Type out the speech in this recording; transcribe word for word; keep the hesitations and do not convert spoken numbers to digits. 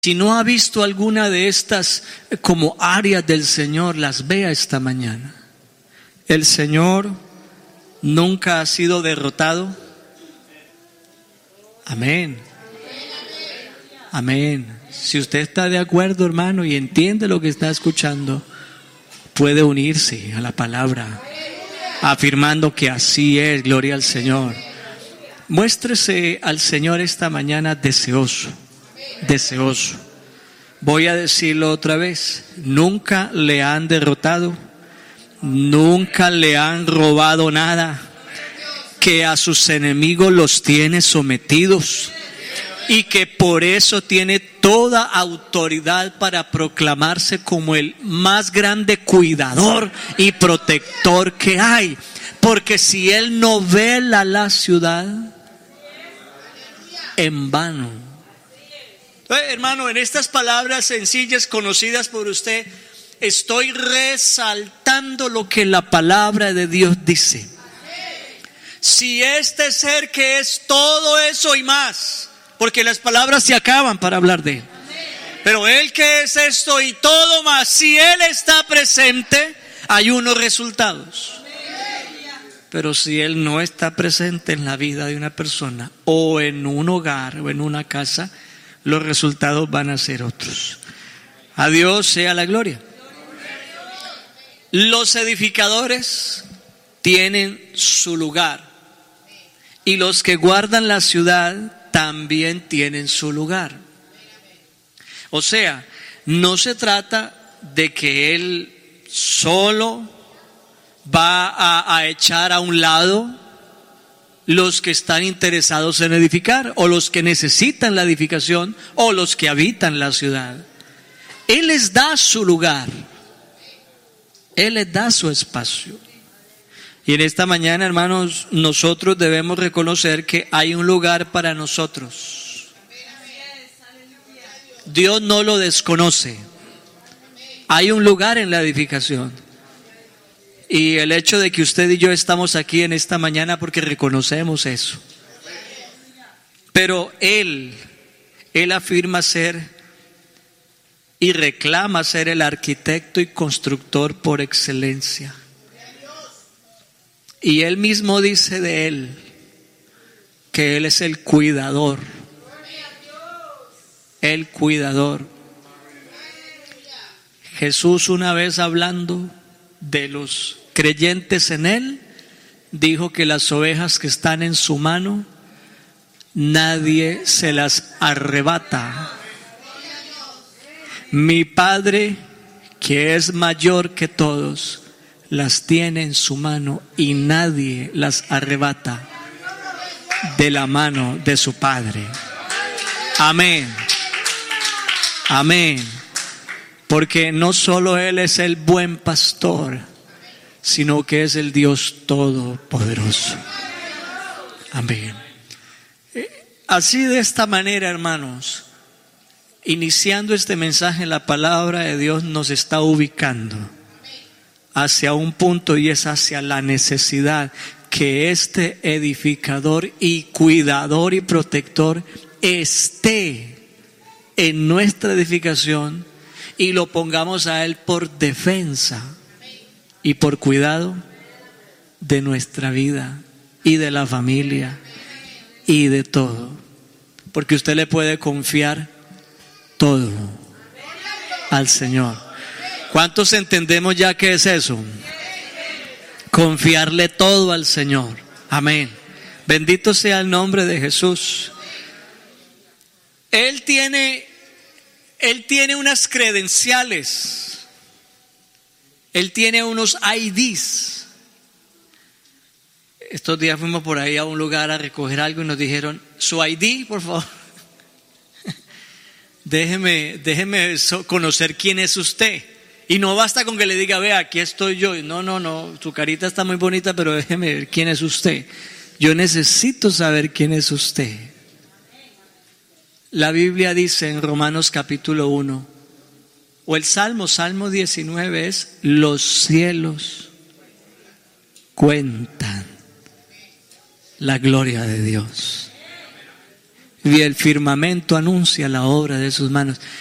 Si no ha visto alguna de estas como áreas del Señor, las vea esta mañana. El Señor nunca ha sido derrotado. Amén. Amén. Si usted está de acuerdo, hermano, y entiende lo que está escuchando, puede unirse a la palabra, afirmando que así es. Gloria al Señor. Muéstrese al Señor esta mañana deseoso. Deseoso. Voy a decirlo otra vez. Nunca le han derrotado, nunca le han robado nada, que a sus enemigos los tiene sometidos y que por eso tiene toda autoridad para proclamarse como el más grande cuidador y protector que hay. Porque si Él no vela la ciudad, en vano. Eh, hermano, en estas palabras sencillas conocidas por usted, estoy resaltando lo que la palabra de Dios dice. Si este ser que es todo eso y más, porque las palabras se acaban para hablar de Él, pero Él que es esto y todo más, si Él está presente, hay unos resultados. Pero si Él no está presente en la vida de una persona, o en un hogar, o en una casa, los resultados van a ser otros. A Dios sea la gloria. Los edificadores tienen su lugar, y los que guardan la ciudad también tienen su lugar. O sea, no se trata de que Él solo va a, a echar a un lado los que están interesados en edificar, o los que necesitan la edificación, o los que habitan la ciudad. Él les da su lugar, Él les da su espacio. Y en esta mañana, hermanos, nosotros debemos reconocer que hay un lugar para nosotros. Dios no lo desconoce. Hay un lugar en la edificación. Y el hecho de que usted y yo estamos aquí en esta mañana porque reconocemos eso. Pero Él, Él afirma ser y reclama ser el arquitecto y constructor por excelencia. Y Él mismo dice de Él que Él es el cuidador. El cuidador. Jesús, una vez hablando de los creyentes en Él, dijo que las ovejas que están en su mano, nadie se las arrebata. Mi Padre, que es mayor que todos, las tiene en su mano y nadie las arrebata de la mano de su Padre. Amén. Amén. Porque no solo Él es el buen pastor, sino que es el Dios todopoderoso. Amén. Así, de esta manera, hermanos, iniciando este mensaje, la palabra de Dios nos está ubicando hacia un punto, y es hacia la necesidad que este edificador y cuidador y protector esté en nuestra edificación y lo pongamos a Él por defensa y por cuidado de nuestra vida y de la familia y de todo, porque usted le puede confiar todo al Señor. ¿Cuántos entendemos ya qué es eso? Confiarle todo al Señor. Amén. Bendito sea el nombre de Jesús. Él tiene, Él tiene unas credenciales. Él tiene unos I Ds. Estos días fuimos por ahí a un lugar a recoger algo y nos dijeron, su I D, por favor. Déjeme, déjeme conocer quién es usted. Y no basta con que le diga, vea, aquí estoy yo. No, no, no, su carita está muy bonita, pero déjeme ver quién es usted. Yo necesito saber quién es usted. La Biblia dice en Romanos capítulo uno, o el Salmo, Salmo diecinueve es, los cielos cuentan la gloria de Dios. y el firmamento anuncia la obra de sus manos.